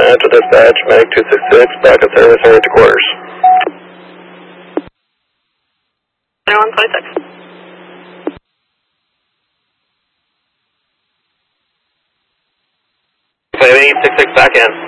Central Dispatch, Mag 266, back in service, area to quarters. 126. 5866 back in.